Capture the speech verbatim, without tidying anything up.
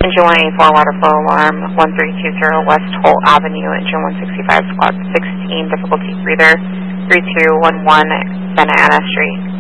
Engine one eighty-four, water flow alarm, one three two zero West Holt Avenue, engine one sixty-five, squad sixteen, difficulty breather, three two one one, Santa Ana Street.